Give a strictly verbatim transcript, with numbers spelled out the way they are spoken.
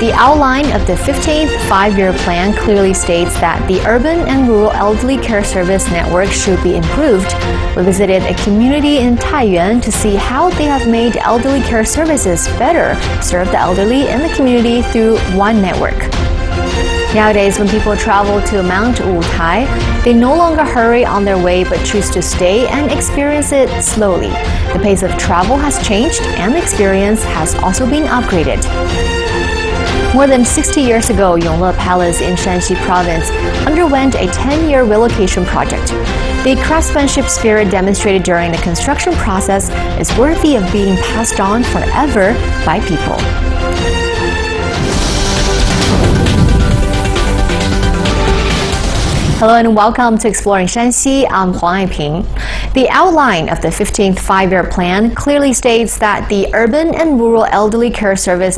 The outline of the fifteenth Five-Year Plan clearly states that the urban and rural elderly care service network should be improved. We visited a community in Taiyuan to see how they have made elderly care services better serve the elderly in the community through one network. Nowadays, when people travel to Mount Wutai, they no longer hurry on their way but choose to stay and experience it slowly. The pace of travel has changed and the experience has also been upgraded. More than sixty years ago, Yongle Palace in Shanxi Province underwent a ten-year relocation project. The craftsmanship spirit demonstrated during the construction process is worthy of being passed on forever by people. Hello and welcome to Exploring Shanxi. I'm Huang Aiping. The outline of the fifteenth Five-Year Plan clearly states that the urban and rural elderly care service